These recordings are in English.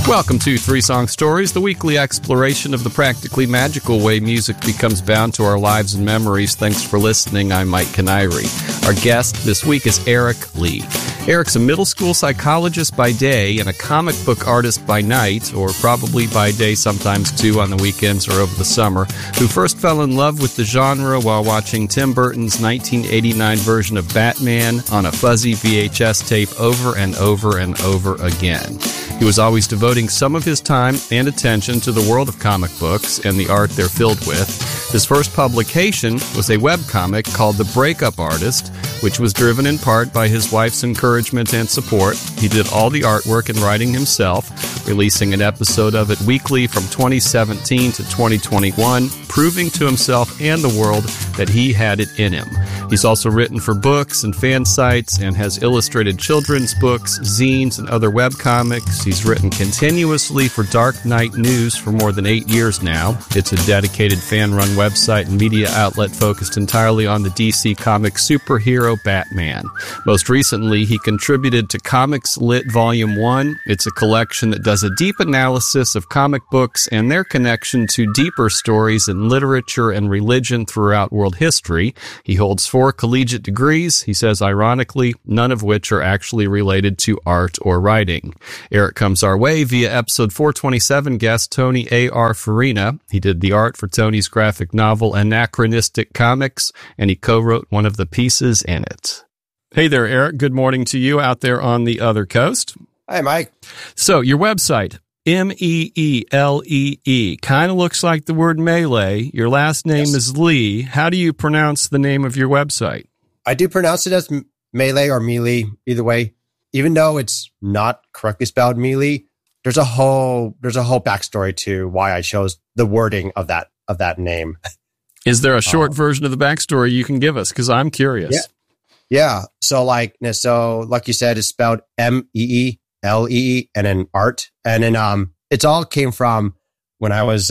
Welcome to Three Song Stories, the weekly exploration of the practically magical way music becomes bound to our lives and memories. Thanks for listening. I'm Mike Canary. Our guest this week is Eric Lee. Eric's a middle school psychologist by day and a comic book artist by night, or probably by day sometimes too on the weekends or over the summer, who first fell in love with the genre while watching Tim Burton's 1989 version of Batman on a fuzzy VHS tape over and over and over again. He was always devoting some of his time and attention to the world of comic books and the art they're filled with. His first publication was a webcomic called The Breakup Artist, which was driven in part by his wife's encouragement and support. He did all the artwork and writing himself, releasing an episode of it weekly from 2017 to 2021, proving to himself and the world that he had it in him. He's also written for books and fan sites and has illustrated children's books, zines, and other webcomics. He's written continuously for Dark Knight News for more than 8 years now. It's a dedicated fan-run website and media outlet focused entirely on the DC Comics superhero Batman. Most recently, he contributed to Comics Lit Volume 1. It's a collection that does a deep analysis of comic books and their connection to deeper stories in literature and religion throughout world history. He holds 4 collegiate degrees, he says ironically, none of which are actually related to art or writing. Eric comes our way via episode 427 guest Tony A.R. Farina. He did the art for Tony's graphic novel Anachronistic Comics, and he co-wrote one of the pieces in it. Hey there, Eric. Good morning to you out there on the other coast. Hi, Mike. So, your website, Meelee, kind of looks like the word melee. Your last name is Lee. How do you pronounce the name of your website? I do pronounce it as melee or melee, either way. Even though it's not correctly spelled melee, there's a whole backstory to why I chose the wording of that name. Is there a short version of the backstory you can give us? Because I'm curious. Yeah. So like you said, it's spelled Meelee, and then art. And then it's all came from when I was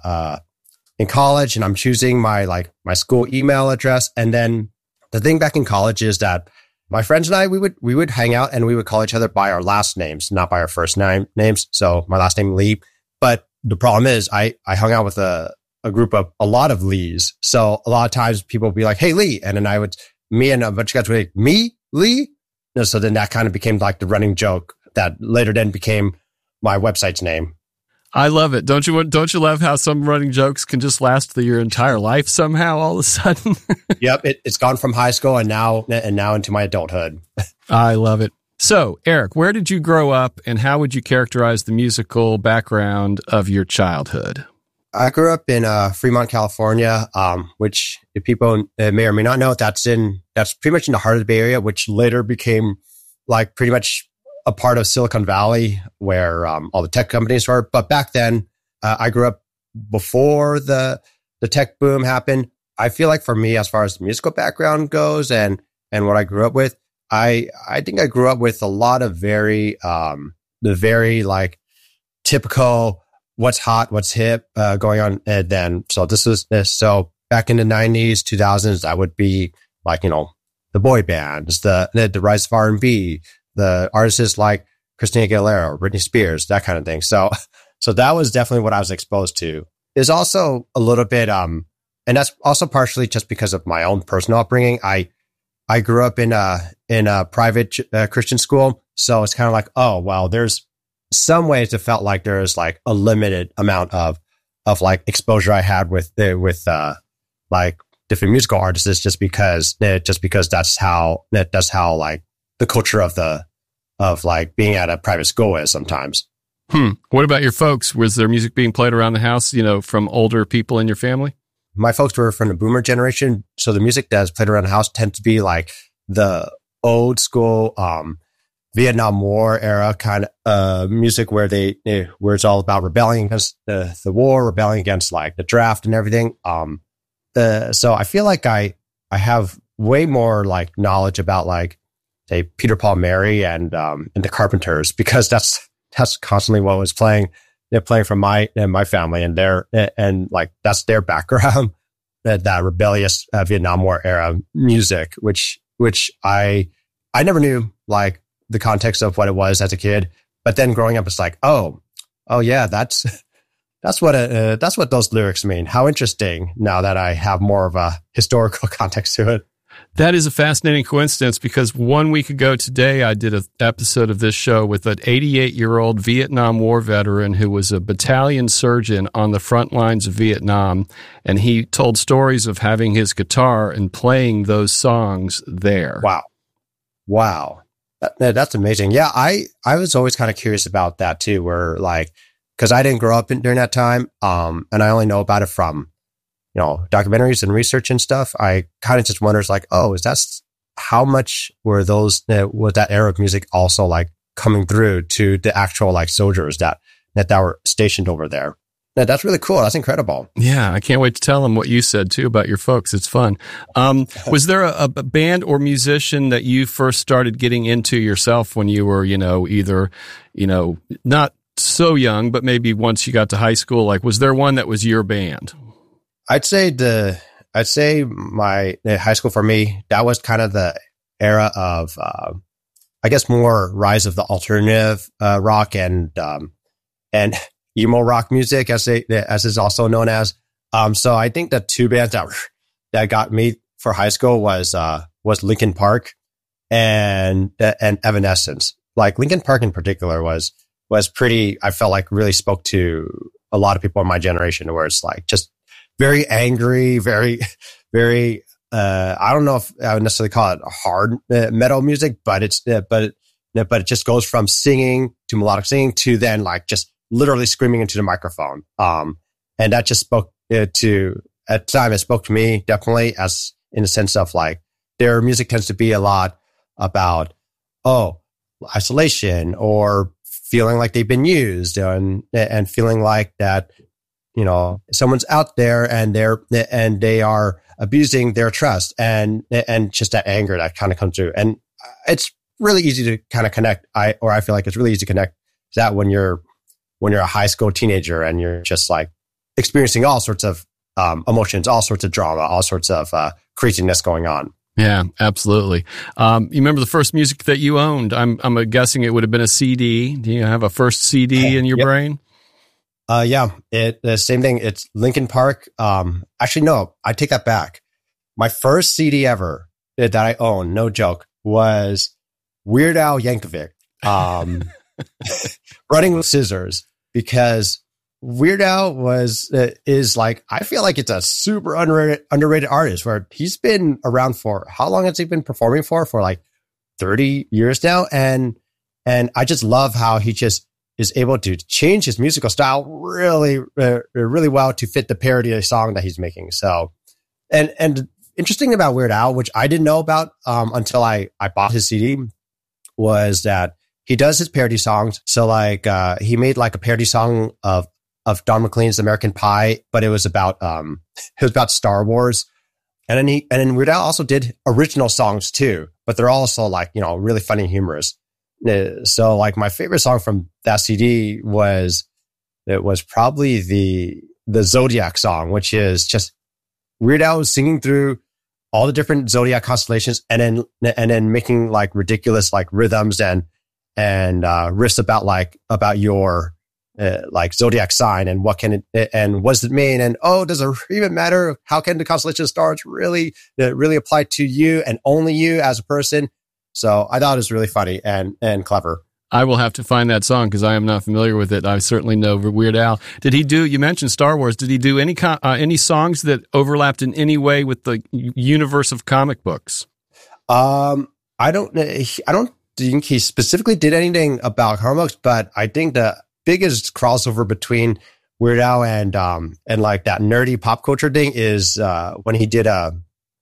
in college, and I'm choosing my school email address. And then the thing back in college is that my friends and I, we would hang out and we would call each other by our last names, not by our first names. So my last name, Lee. But the problem is I hung out with a group of a lot of Lees. So a lot of times people would be like, hey, Lee. And then me and a bunch of guys would be like, me, Lee? So then that kind of became like the running joke that later then became my website's name. I love it. Don't you love how some running jokes can just last your entire life somehow all of a sudden? Yep. It's gone from high school and now into my adulthood. I love it. So, Eric, where did you grow up and how would you characterize the musical background of your childhood? I grew up in Fremont, California, which if people may or may not know, that's pretty much in the heart of the Bay Area, which later became like pretty much a part of Silicon Valley where all the tech companies were. But back then, I grew up before the tech boom happened. I feel like for me, as far as the musical background goes and what I grew up with, I think I grew up with a lot of the very like typical what's hot, what's hip going on then. So so back in the 90s, 2000s, that would be like, the boy bands, the rise of R&B, the artists like Christina Aguilera or Britney Spears, that kind of thing. So that was definitely what I was exposed to. There's also a little bit, and that's also partially just because of my own personal upbringing. I grew up in a private Christian school. So it's kind of like, oh, well, there's some ways it felt like there's like a limited amount of like exposure I had with like different musical artists just because that's how like the culture of like being at a private school is sometimes. What about your folks? Was there music being played around the house, from older people in your family? My folks were from the boomer generation. So the music that's played around the house tends to be like the old school, Vietnam War era kind of music where it's all about rebelling against the war, rebelling against like the draft and everything. So I feel like I have way more like knowledge about like, say, Peter, Paul, Mary and the Carpenters, because that's constantly what was playing. They're playing from my family and like that's their background, that rebellious Vietnam War era music, which I never knew like the context of what it was as a kid. But then growing up, it's like, oh, Oh yeah, that's what those lyrics mean. How interesting now that I have more of a historical context to it. That is a fascinating coincidence because 1 week ago today, I did an episode of this show with an 88-year-old Vietnam War veteran who was a battalion surgeon on the front lines of Vietnam. And he told stories of having his guitar and playing those songs there. Wow. That's amazing. Yeah, I was always kind of curious about that too, where like, because I didn't grow up during that time, and I only know about it from, documentaries and research and stuff. I kind of just wonders like, is that how much was that era of music also like coming through to the actual like soldiers that were stationed over there? Yeah, that's really cool. That's incredible. Yeah, I can't wait to tell them what you said too about your folks. It's fun. Was there a band or musician that you first started getting into yourself when you were, either, not so young, but maybe once you got to high school? Like, was there one that was your band? I'd say my high school for me, that was kind of the era of, I guess, more rise of the alternative rock and emo rock music, as is also known as. So I think the two bands that got me for high school was Linkin Park and Evanescence. Like Linkin Park in particular was pretty, I felt like really spoke to a lot of people in my generation, where it's like just very angry, very, very, I don't know if I would necessarily call it hard metal music, but it just goes from singing to melodic singing to then like just literally screaming into the microphone. And that just spoke at the time, it spoke to me definitely, as in the sense of like their music tends to be a lot about, isolation or feeling like they've been used and feeling like that, someone's out there and they are abusing their trust and just that anger that kind of comes through. And it's really easy to kind of connect. I feel like it's really easy to connect that when you're a high school teenager and you're just like experiencing all sorts of emotions, all sorts of drama, all sorts of craziness going on. Yeah, absolutely. You remember the first music that you owned? I'm guessing it would have been a CD. Do you have a first CD in your brain? Yeah, the same thing. It's Linkin Park. Actually, no, I take that back. My first CD ever that I owned, no joke, was Weird Al Yankovic, Running with Scissors, because Weird Al is like, I feel like it's a super underrated artist, where he's been around for, how long has he been performing for? For like 30 years now. And I just love how he just is able to change his musical style really, really well to fit the parody song that he's making. So, and interesting about Weird Al, which I didn't know about, until I bought his CD, was that he does his parody songs. So like, he made like a parody song of Don McLean's American Pie, but it was about Star Wars. And then Weird Al also did original songs too, but they're also like, really funny and humorous. So like my favorite song from that CD was probably the Zodiac song, which is just Weird Al singing through all the different zodiac constellations and then making like ridiculous like rhythms and riffs about your like zodiac sign and what does it mean, and does it even matter? How can the constellation of stars really apply to you and only you as a person? So I thought it was really funny and clever. I will have to find that song because I am not familiar with it. I certainly know Weird Al. You mentioned Star Wars. Did he do any songs that overlapped in any way with the universe of comic books? I don't think he specifically did anything about comic books, but I think the biggest crossover between Weird Al and like that nerdy pop culture thing is when he did a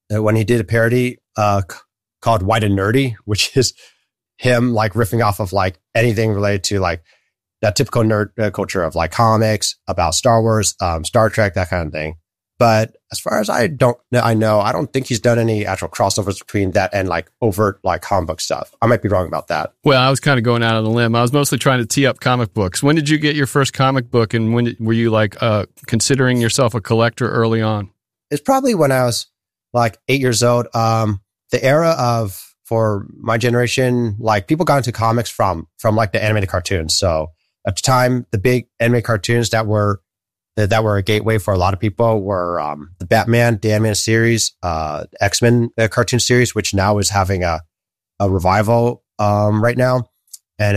parody called White and Nerdy, which is him like riffing off of like anything related to like that typical nerd culture of like comics, about Star Wars, Star Trek, that kind of thing. But as far as I don't think he's done any actual crossovers between that and like overt like comic book stuff. I might be wrong about that. Well, I was kind of going out on a limb. I was mostly trying to tee up comic books. When did you get your first comic book, and were you like considering yourself a collector early on? It's probably when I was like 8 years old. The era for my generation, like people got into comics from like the animated cartoons. So at the time, the big anime cartoons that were a gateway for a lot of people were the Batman, the animated series, X-Men cartoon series, which now is having a revival right now, and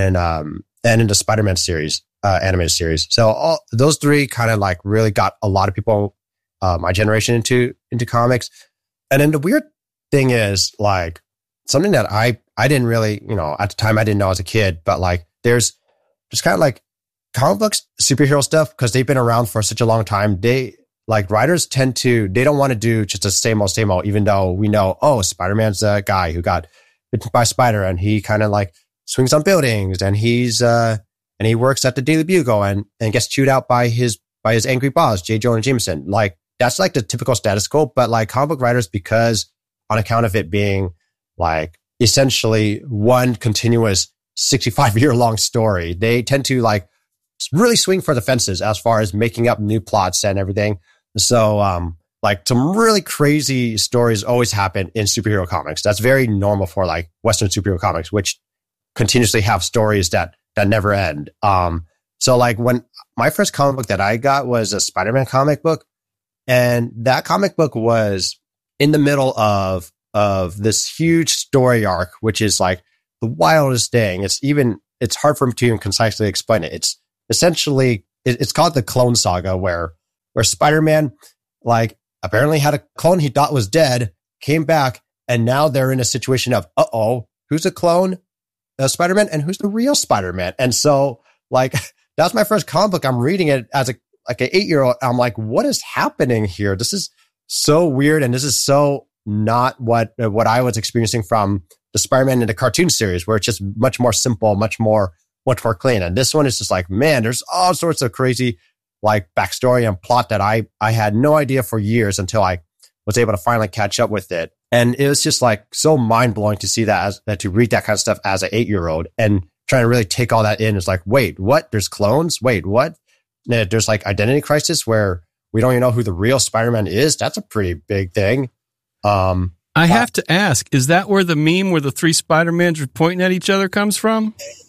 in the Spider-Man series, animated series. So all those three kind of like really got a lot of people, my generation into comics. And then the weird thing is like something that I didn't really, at the time I didn't know as a kid, but like there's just kind of like comic books, superhero stuff, because they've been around for such a long time. Writers they don't want to do just the same old, even though we know, Spider-Man's a guy who got bitten by a spider and he kind of like swings on buildings and and he works at the Daily Bugle and gets chewed out by his angry boss, J. Jonah Jameson. Like that's like the typical status quo, but like comic book writers, because on account of it being like essentially one continuous 65-year-long story, they tend to like really swing for the fences as far as making up new plots and everything. So, like some really crazy stories always happen in superhero comics. That's very normal for like Western superhero comics, which continuously have stories that never end. So like when my first comic book that I got was a Spider-Man comic book, and that comic book was in the middle of this huge story arc, which is like the wildest thing. It's hard for me to even concisely explain it. It's essentially, it's called the Clone Saga, where Spider-Man like apparently had a clone he thought was dead, came back, and now they're in a situation of, who's a clone? Spider-Man, and who's the real Spider-Man? And so like that's my first comic book. I'm reading it as an 8-year-old. I'm like, what is happening here? This is so weird, and this is so not what I was experiencing from the Spider-Man in the cartoon series, where it's just much more simple, much more clean. And this one is just like, man, there's all sorts of crazy like backstory and plot that I had no idea for years until I was able to finally catch up with it. And it was just like so mind blowing to see that, to read that kind of stuff as an 8-year-old and trying to really take all that in. It's like, wait, what? There's clones? Wait, what? There's like identity crisis where we don't even know who the real Spider-Man is. That's a pretty big thing. I have to ask, is that where the meme where the 3 Spider-Mans are pointing at each other comes from?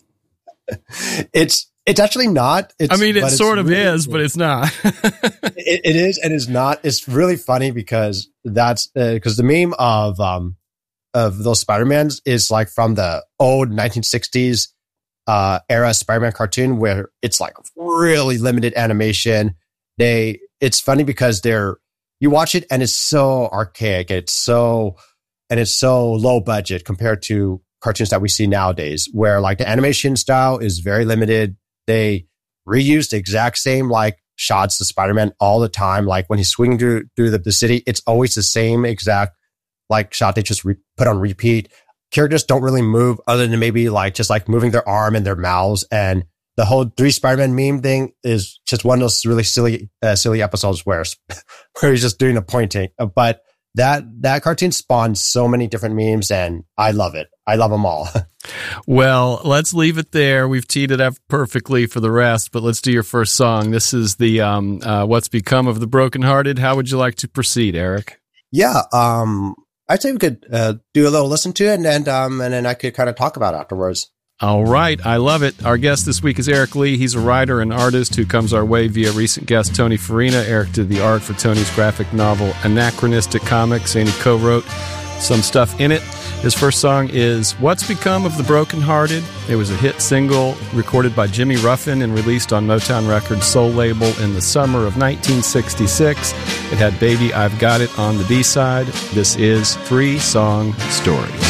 It's actually not. It sort of is, but it's not. It is and it's not. It's really funny because that's because the meme of those Spider-Mans is like from the old 1960s era Spider-Man cartoon, where it's like really limited animation. It's funny because you watch it and it's so archaic. It's so low budget compared to cartoons that we see nowadays, where like the animation style is very limited. They reuse the exact same like shots of Spider-Man all the time. Like when he's swinging through the city, it's always the same exact like shot. They just put on repeat. Characters don't really move other than maybe like just like moving their arm and their mouths. And the whole 3 Spider-Man meme thing is just one of those really silly episodes where he's just doing a pointing. But that cartoon spawned so many different memes, and I love it. I love them all. Well, let's leave it there. We've teed it up perfectly for the rest, but let's do your first song. This is the What's Become of the Brokenhearted. How would you like to proceed, Eric? Yeah, I'd say we could do a little listen to it, and then I could kind of talk about it afterwards. All right. I love it. Our guest this week is Eric Lee. He's a writer and artist who comes our way via recent guest Tony Farina. Eric did the art for Tony's graphic novel Anachronistic Comics, and he co-wrote some stuff in it. His first song is What's Become of the Brokenhearted. It was a hit single recorded by Jimmy Ruffin and released on Motown Records' Soul label in the summer of 1966. It had Baby I've Got It on the B-side. This is 3 Song Stories.